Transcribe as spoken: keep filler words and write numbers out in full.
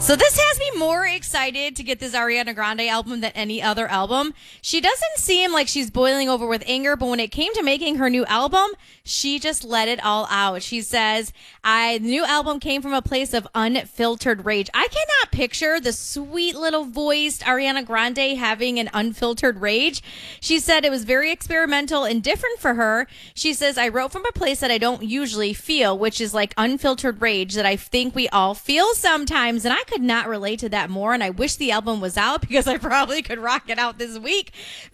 So this has me more excited to get this Ariana Grande album than any other album. She doesn't seem like she's boiling over with anger, but when it came to making her new album, she just let it all out. She says, "I the new album came from a place of unfiltered rage." I cannot picture the sweet little voiced Ariana Grande having an unfiltered rage. She said it was very experimental and different for her. She says, "I wrote from a place that I don't usually feel, which is like unfiltered rage that I think we all feel sometimes." And I could not relate to that more. And I wish the album was out because I probably could rock it out this week.